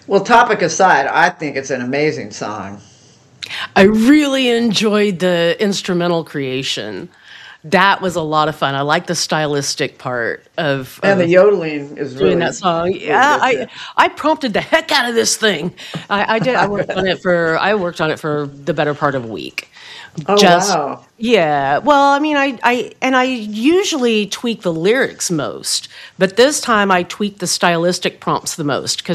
Well, topic aside, I think it's an amazing song. I really enjoyed the instrumental creation. That was a lot of fun. I like the stylistic part And the of yodeling is doing that really, song. really Yeah, good too. I prompted the heck out of this thing. I did. I worked on it for the better part of a week. Oh, Just wow. yeah. Well, I mean, I usually tweak the lyrics most, but this time I tweaked the stylistic prompts the most because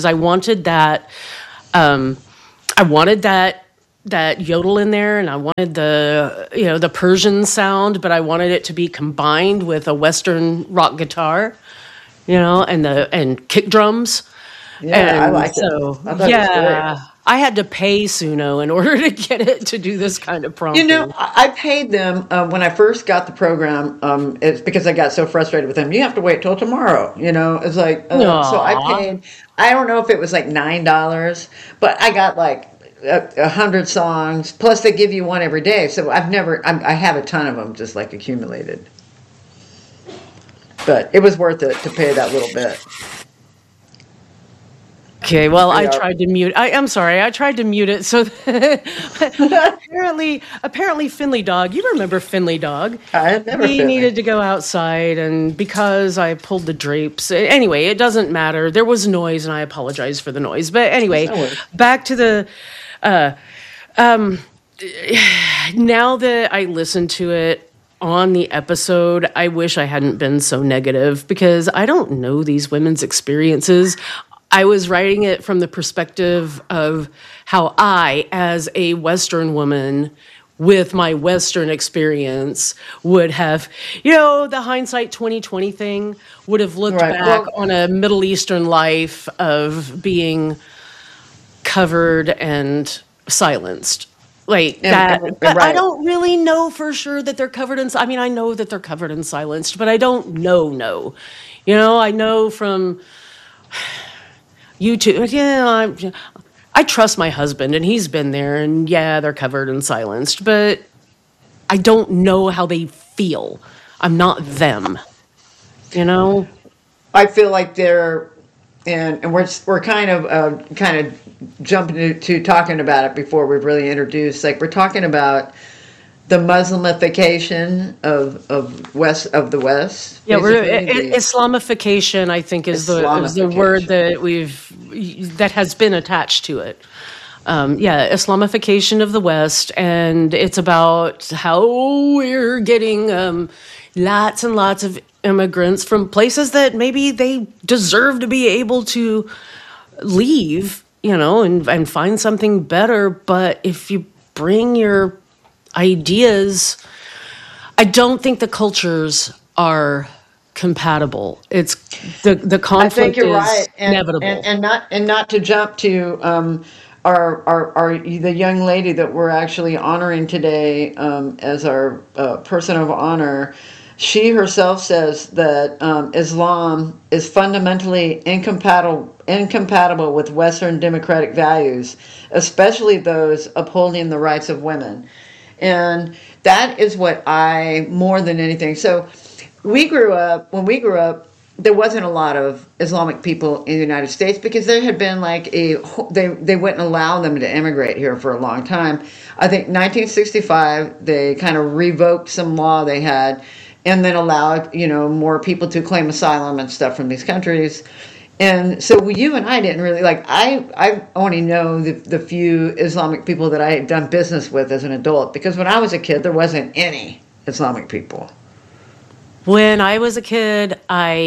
um, I wanted that yodel in there, and I wanted the Persian sound, but I wanted it to be combined with a Western rock guitar, and kick drums. Yeah, I And liked it. so, I thought it was great. yeah, I had to pay Suno in order to get it to do this kind of prompting. I paid them when I first got the program. It's because I got so frustrated with them. You have to wait till tomorrow. It's like so I Aw. paid. I don't know if it was like $9, but I got like 100 songs. Plus, they give you one every day. So I have a ton of them just like accumulated. But it was worth it to pay that little bit. Okay, well, I Yeah. tried to mute. I'm sorry, I tried to mute it. So apparently, Finley Dog. You remember Finley Dog? I had never He fit me. needed to go outside, and because I pulled the drapes, anyway, it doesn't matter. There was noise, and I apologize for the noise. But It's anyway, no worries. back to the. Now that I listened to it on the episode, I wish I hadn't been so negative because I don't know these women's experiences. I was writing it from the perspective of how I, as a Western woman with my Western experience, would have, the hindsight 2020 thing, would have looked Right. back Well, on a Middle Eastern life of being covered and silenced like that. But I right. don't really know for sure that they're covered in. I mean, I know that they're covered and silenced, but I don't know. No, I know from YouTube. Yeah, I trust my husband, and he's been there, and yeah, they're covered and silenced, but I don't know how they feel. I'm not them. You know. I feel like they're and we're kind of jumping to talking about it before we've really introduced. Like we're talking about the Muslimification of the West, Yeah, basically the Islamification. I think is the word Islamification. that has been attached to it. Yeah, Islamification of the West, and it's about how we're getting lots and lots of immigrants from places that maybe they deserve to be able to leave, and find something better. But if you bring your ideas, I don't think the cultures are compatible. It's the I think conflict you're right, is inevitable. and not to jump to our the young lady that we're actually honoring today as our person of honor. She herself says that Islam is fundamentally incompatible with Western democratic values, especially those upholding the rights of women. And that is what I, more than anything. So when we grew up, there wasn't a lot of Islamic people in the United States because there had been like they wouldn't allow them to immigrate here for a long time. I think 1965 they kind of revoked some law they had, and then allowed more people to claim asylum and stuff from these countries. And so you and I didn't really like. I only know the few Islamic people that I had done business with as an adult because when I was a kid there wasn't any Islamic people. When I was a kid,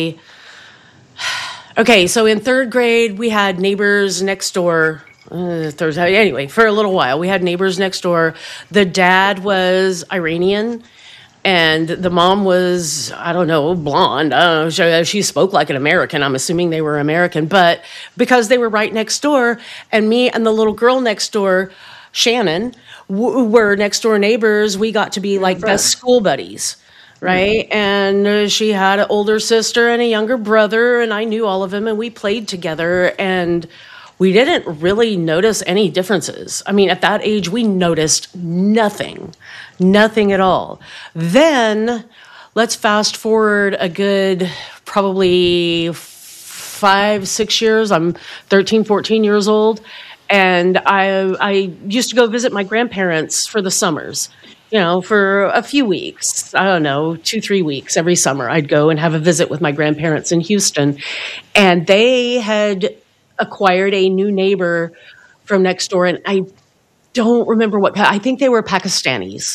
okay, so in third grade, we had neighbors next door. Anyway, for a little while, we had neighbors next door. The dad was Iranian, and the mom was, I don't know, blonde. I don't know, she spoke like an American. I'm assuming they were American. But because they were right next door, and me and the little girl next door, Shannon, were next door neighbors, we got to be like best Friends. school buddies. Right. And she had an older sister and a younger brother, and I knew all of them, and we played together, and we didn't really notice any differences. I mean, at that age, we noticed nothing at all. Then let's fast forward a good probably 5, 6 years. I'm 13, 14 years old. And I used to go visit my grandparents for the summers, for a few weeks. I don't know, 2, 3 weeks every summer. I'd go and have a visit with my grandparents in Houston. And they had acquired a new neighbor from next door. And I don't remember I think they were Pakistanis.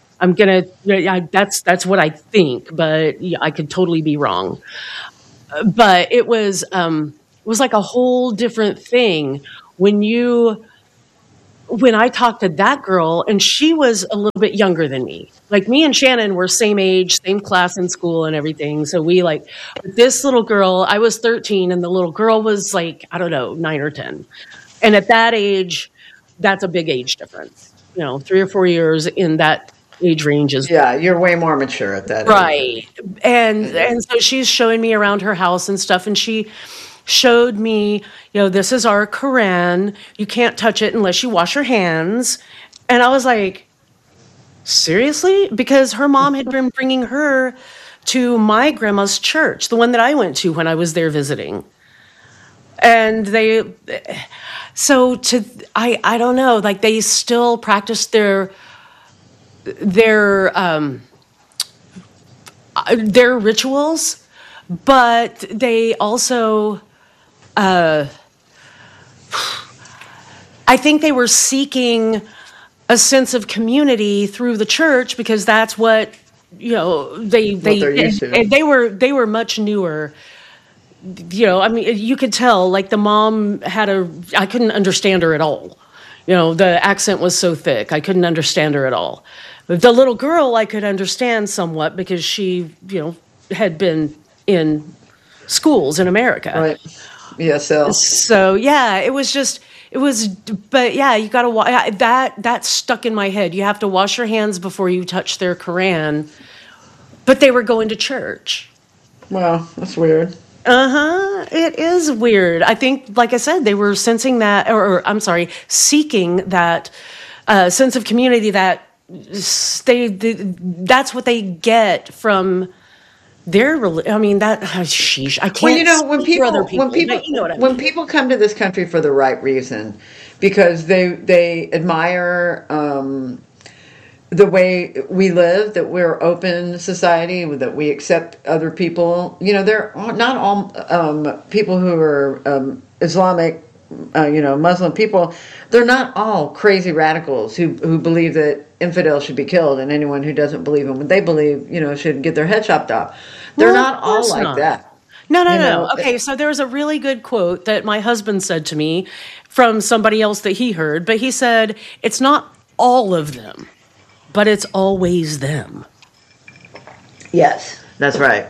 That's what I think, but I could totally be wrong. But it was like a whole different thing when I talked to that girl, and she was a little bit younger than me. Like, me and Shannon were same age, same class in school and everything. So but this little girl, I was 13 and the little girl was like, I don't know, 9 or 10. And at that age, that's a big age difference. 3 or 4 years in that age range is. Yeah, you're way more mature at that age. Right. And so she's showing me around her house and stuff, and she showed me, this is our Quran. You can't touch it unless you wash your hands. And I was like, seriously? Because her mom had been bringing her to my grandma's church, the one that I went to when I was there visiting. And I don't know, like, they still practice their rituals, but they also, I think they were seeking a sense of community through the church, because that's what they used to. and they were much newer. I mean, you could tell, like, the mom I couldn't understand her at all. The accent was so thick, I couldn't understand her at all. But the little girl, I could understand somewhat, because she, had been in schools in America. Right. ESL. So yeah, but yeah, you got to that stuck in my head. You have to wash your hands before you touch their Quran. But they were going to church. Wow, that's weird. It is weird. I think, like I said, they were sensing that, or I'm sorry, seeking that sense of community that that's what they get from their religion. I mean, sheesh. I can't. Well, when people come to this country for the right reason, because they admire the way we live, that we're open society, that we accept other people. They're not all people who are Islamic, Muslim people. They're not all crazy radicals who believe that infidels should be killed, and anyone who doesn't believe in what they believe, should get their head chopped off. They're not all like that. No. Okay, so there was a really good quote that my husband said to me from somebody else that he heard, but he said, it's not all of them, but it's always them. Yes, that's right.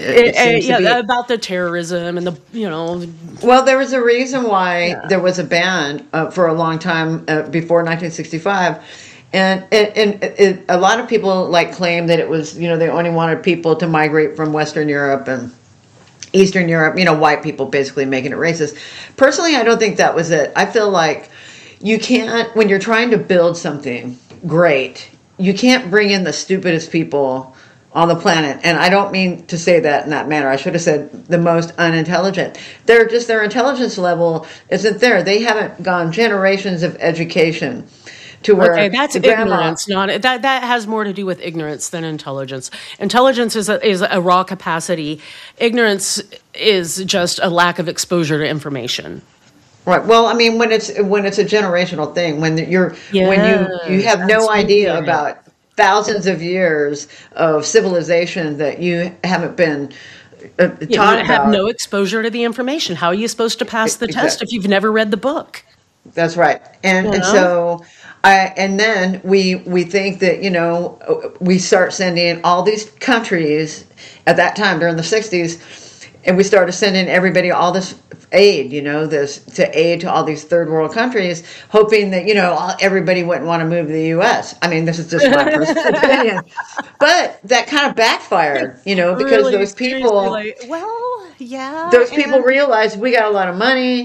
About the terrorism and the. Well, there was a reason why there was a ban for a long time before 1965. And a lot of people claim that it was, they only wanted people to migrate from Western Europe and Eastern Europe, white people, basically making it racist. Personally, I don't think that was it. I feel like you can't, when you're trying to build something great, you can't bring in the stupidest people on the planet. And I don't mean to say that in that manner. I should have said the most unintelligent. Their intelligence level isn't there. They haven't gone generations of education to where. Okay, that's ignorance. That has more to do with ignorance than intelligence. Intelligence is a raw capacity. Ignorance is just a lack of exposure to information. Right. Well, I mean, when it's a generational thing, when you have no idea about thousands of years of civilization that you haven't been taught about. Have no exposure to the information. How are you supposed to pass the test if you've never read the book? That's right. And so and then we think that, we start sending all these countries at that time during the 60s, and we started sending everybody all this aid, to all these third world countries, hoping that, everybody wouldn't want to move to the U.S. I mean, this is just my personal opinion. But that kind of backfired, because really, those people, those people realized we got a lot of money.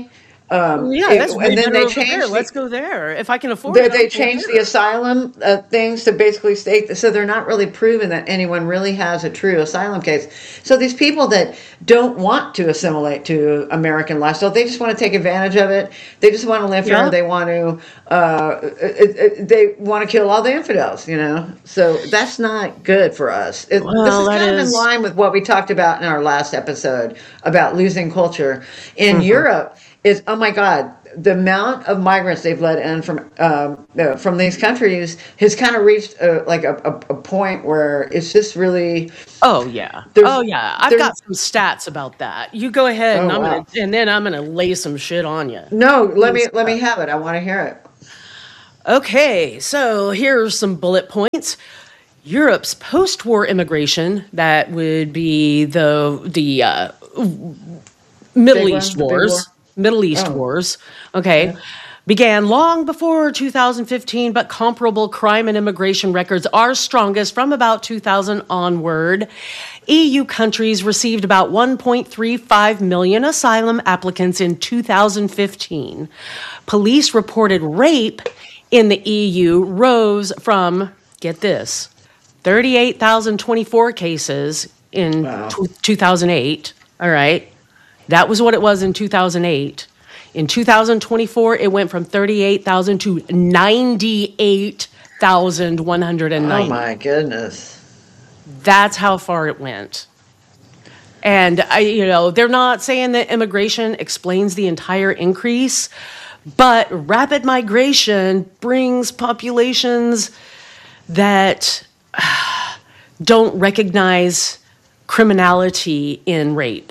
Yeah, that's way And then better they over there. changed Let's go there. If I can afford it, they I'll go changed the there. asylum things to basically state, so they're not really proving that anyone really has a true asylum case. So these people that don't want to assimilate to American lifestyle, they just want to take advantage of it. They just want to live here. Yeah. They want to they want to kill all the infidels. So that's not good for us. This Well, is that kind of in is. line with what we talked about in our last episode about losing culture in Mhm. Europe. Is, oh my God, the amount of migrants they've let in from these countries has kind of reached a point where it's just really Oh yeah. there's Oh yeah. I've there's got some stats about that. You go ahead, oh and wow, then I'm gonna lay some shit on you. no, let me have it. I want to hear it. Okay, so here's some bullet points. Europe's post-war immigration, that would be the Middle Big East one, the big war. wars, Middle East Oh wars, okay, yeah. began long before 2015, but comparable crime and immigration records are strongest from about 2000 onward. EU countries received about 1.35 million asylum applicants in 2015. Police reported rape in the EU rose from, get this, 38,024 cases in Wow. 2008. All right. That was what it was in 2008. In 2024, it went from 38,000 to Oh 98,190. my goodness. That's how far it went. And they're not saying that immigration explains the entire increase, but rapid migration brings populations that don't recognize criminality in rape.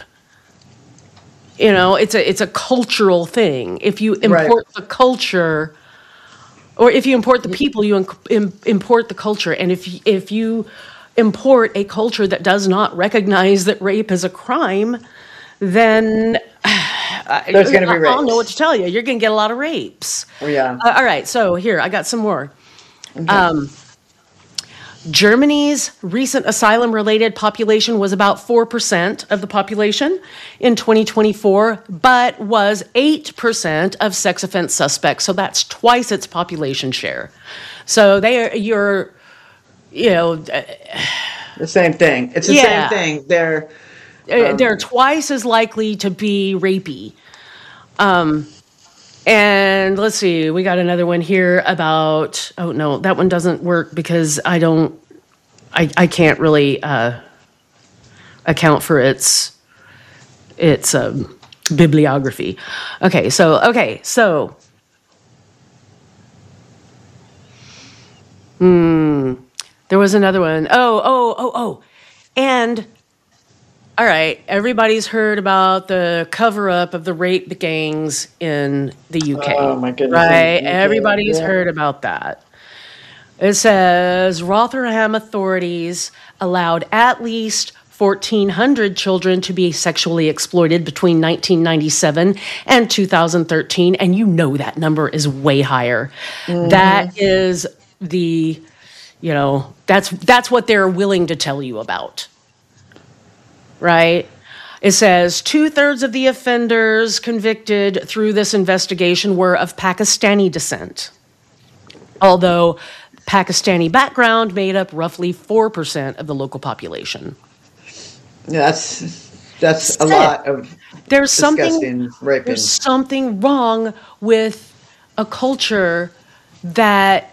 It's a cultural thing. If you Right. import the culture, or if you import the people, you import the culture. And if you import a culture that does not recognize that rape is a crime, then There's going to be I don't know what to rapes. tell you. You're going to get a lot of rapes. Oh yeah. All right, so here I got some more. Okay. Germany's recent asylum related population was about 4% of the population in 2024, but was 8% of sex offense suspects. So that's twice its population share. So The same thing. It's the same yeah, thing. They're they're twice as likely to be rapey. And let's see, we got another one here about, oh no, that one doesn't work because I can't really account for its bibliography. Okay, so there was another one. Oh. And all right, everybody's heard about the cover up of the rape gangs in the oh UK, my goodness. right? In UK. Everybody's Yeah. heard about that. It says Rotherham authorities allowed at least 1,400 children to be sexually exploited between 1997 and 2013, and that number is way higher. That is that's what they're willing to tell you about, right? It says 2/3 of the offenders convicted through this investigation were of Pakistani descent, although Pakistani background made up roughly 4% of the local population. Yeah, that's a Sick. lot of There's something disgusting raping. there's something wrong with a culture that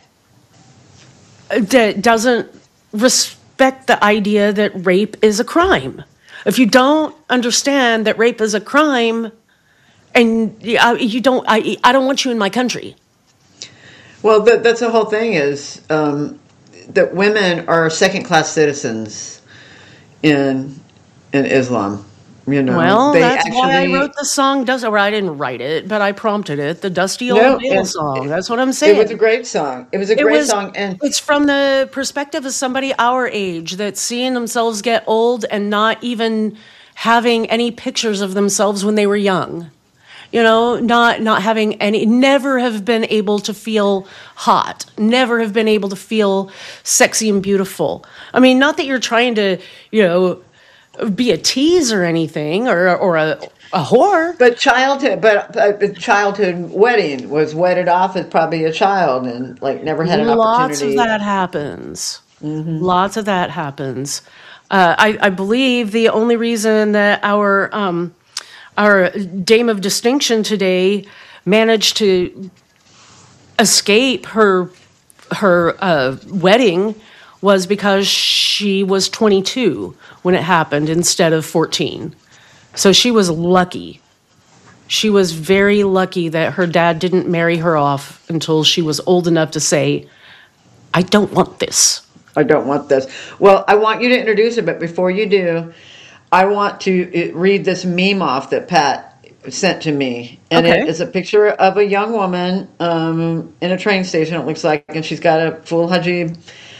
doesn't respect the idea that rape is a crime. If you don't understand that rape is a crime, and you don't, I don't want you in my country. Well, that's the whole thing is that women are second-class citizens in Islam. Well, They that's why I actually wrote the song. Or I didn't write it, but I prompted it. The Dusty Old no, Dale song. That's what I'm it was a saying. great song. It was a It great was. song, and It's from the perspective of somebody our age that's seeing themselves get old and not even having any pictures of themselves when they were young. Not having any, never have been able to feel hot, never have been able to feel sexy and beautiful. I mean, not that you're trying to, be a tease or anything, or A whore. But childhood wedding was wedded off as probably a child and like never had an Lots of opportunity. that happens. Lots of that happens. I believe the only reason that our Dame of Distinction today managed to escape her wedding was because she was 22 when it happened instead of 14. So she was lucky. She was very lucky that her dad didn't marry her off until she was old enough to say, I don't want this. I don't want this. Well, I want you to introduce it, but before you do, I want to read this meme off that Pat sent to me. And it Okay. is a picture of a young woman in a train station, it looks like, and she's got a full hijab